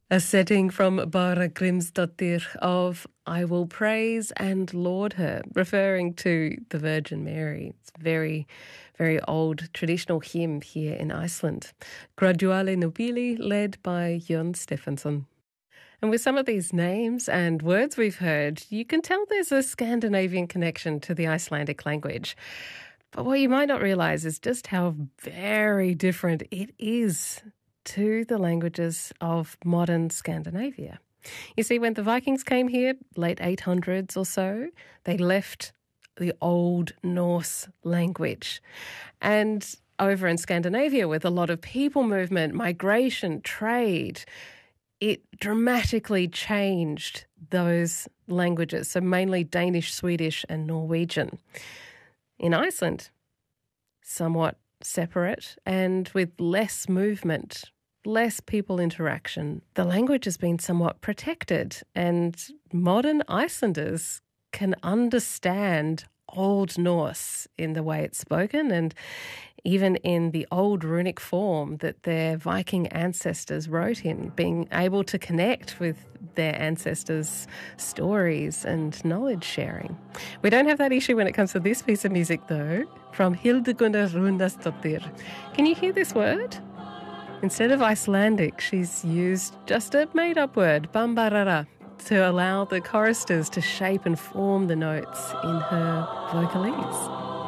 A setting from Bara Grimsdottir of I Will Praise and Laud Her, referring to the Virgin Mary. It's a very, very old traditional hymn here in Iceland. Graduale Nobili, led by Jon Stephenson. And with some of these names and words we've heard, you can tell there's a Scandinavian connection to the Icelandic language. But what you might not realise is just how very different it is to the languages of modern Scandinavia. You see, when the Vikings came here, late 800s or so, they left the Old Norse language. And over in Scandinavia, with a lot of people movement, migration, trade, it dramatically changed those languages, so mainly Danish, Swedish and Norwegian. In Iceland, somewhat separate and with less movement, less people interaction. The language has been somewhat protected, and modern Icelanders can understand Old Norse in the way it's spoken and even in the old runic form that their Viking ancestors wrote in, being able to connect with their ancestors' stories and knowledge sharing. We don't have that issue when it comes to this piece of music, though, from Hildegunda Rúnarsdóttir. Can you hear this word? Instead of Icelandic, she's used just a made-up word, bambarara, to allow the choristers to shape and form the notes in her vocalese.